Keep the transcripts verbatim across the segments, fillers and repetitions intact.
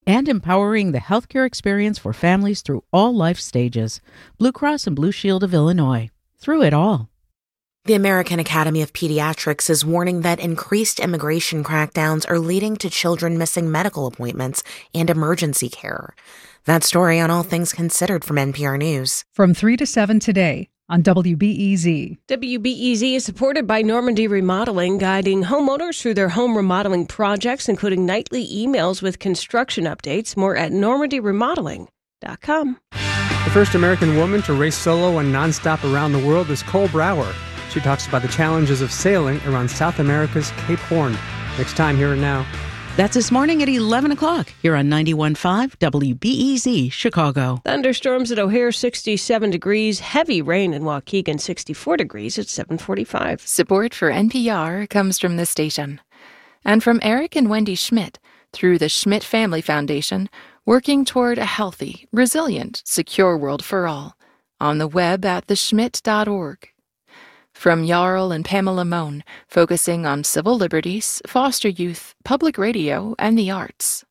and empowering the healthcare experience for families through all life stages. Blue Cross and Blue Shield of Illinois. Through it all. The American Academy of Pediatrics is warning that increased immigration crackdowns are leading to children missing medical appointments and emergency care. That story on All Things Considered from N P R News. From three to seven today on W B E Z. W B E Z is supported by Normandy Remodeling, guiding homeowners through their home remodeling projects, including nightly emails with construction updates. More at normandy remodeling dot com. The first American woman to race solo and nonstop around the world is Cole Brower. She talks about the challenges of sailing around South America's Cape Horn. Next time, Here and Now. That's this morning at eleven o'clock here on ninety-one point five W B E Z Chicago. Thunderstorms at O'Hare, sixty-seven degrees. Heavy rain in Waukegan, sixty-four degrees at seven forty-five. Support for N P R comes from this station. And from Eric and Wendy Schmidt through the Schmidt Family Foundation, working toward a healthy, resilient, secure world for all. On the web at the schmidt dot org. From Jarl and Pamela Mohn, focusing on civil liberties, foster youth, public radio, and the arts.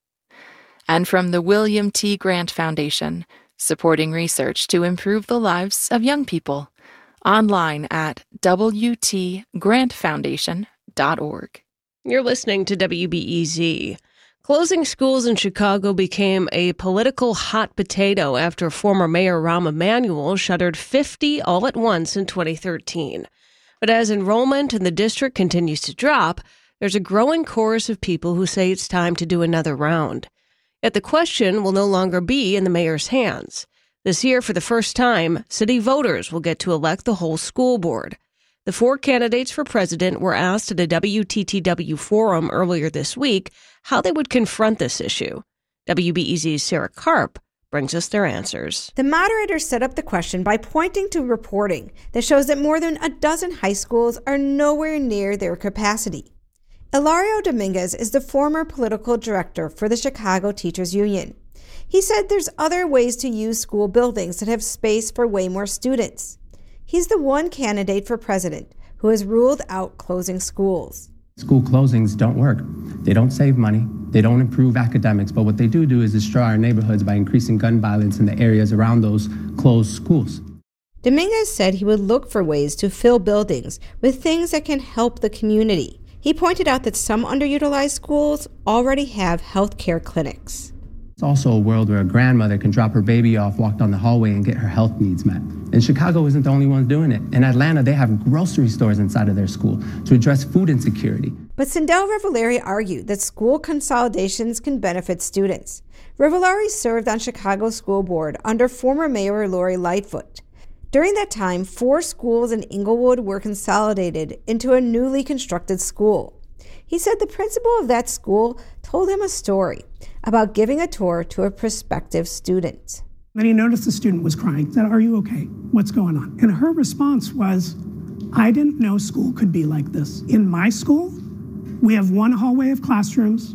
And from the William T. Grant Foundation, supporting research to improve the lives of young people. Online at w t grant foundation dot org. You're listening to W B E Z. Closing schools in Chicago became a political hot potato after former Mayor Rahm Emanuel shuttered fifty all at once in twenty thirteen. But as enrollment in the district continues to drop, there's a growing chorus of people who say it's time to do another round. Yet the question will no longer be in the mayor's hands. This year, for the first time, city voters will get to elect the whole school board. The four candidates for president were asked at a W T T W forum earlier this week how they would confront this issue. W B E Z's Sarah Karp brings us their answers. The moderator set up the question by pointing to reporting that shows that more than a dozen high schools are nowhere near their capacity. Ilario Dominguez is the former political director for the Chicago Teachers Union. He said there's other ways to use school buildings that have space for way more students. He's the one candidate for president who has ruled out closing schools. School closings don't work. They don't save money. They don't improve academics. But what they do do is destroy our neighborhoods by increasing gun violence in the areas around those closed schools. Dominguez said he would look for ways to fill buildings with things that can help the community. He pointed out that some underutilized schools already have health care clinics. It's also a world where a grandmother can drop her baby off, walk down the hallway, and get her health needs met. And Chicago isn't the only ones doing it. In Atlanta, they have grocery stores inside of their school to address food insecurity. But Sindel Rivellari argued that school consolidations can benefit students. Rivellari served on Chicago's school board under former Mayor Lori Lightfoot. During that time, four schools in Inglewood were consolidated into a newly constructed school. He said the principal of that school told him a story about giving a tour to a prospective student. Then he noticed the student was crying. He said, "Are you okay? What's going on?" And her response was, "I didn't know school could be like this. In my school, we have one hallway of classrooms.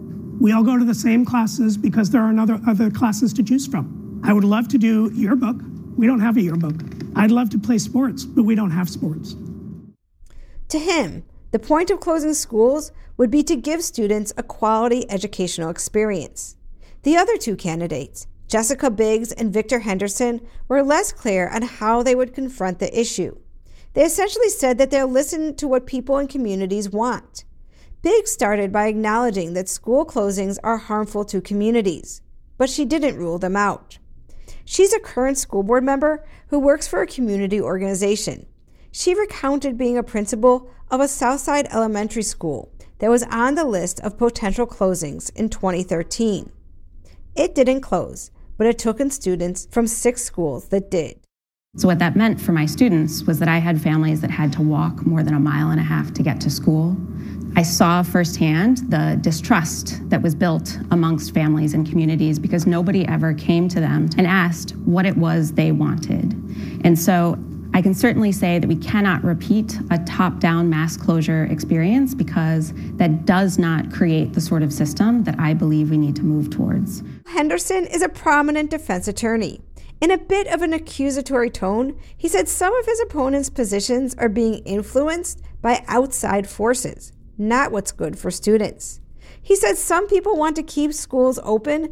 We all go to the same classes because there are another other classes to choose from. I would love to do yearbook. We don't have a yearbook. I'd love to play sports, but we don't have sports." To him, the point of closing schools would be to give students a quality educational experience. The other two candidates, Jessica Biggs and Victor Henderson, were less clear on how they would confront the issue. They essentially said that they'll listen to what people in communities want. Biggs started by acknowledging that school closings are harmful to communities, but she didn't rule them out. She's a current school board member who works for a community organization. She recounted being a principal of a Southside elementary school that was on the list of potential closings in twenty thirteen. It didn't close, but it took in students from six schools that did. So what that meant for my students was that I had families that had to walk more than a mile and a half to get to school. I saw firsthand the distrust that was built amongst families and communities because nobody ever came to them and asked what it was they wanted. And so I can certainly say that we cannot repeat a top-down mass closure experience because that does not create the sort of system that I believe we need to move towards. Henderson is a prominent defense attorney. In a bit of an accusatory tone, he said some of his opponents' positions are being influenced by outside forces, not what's good for students. He said some people want to keep schools open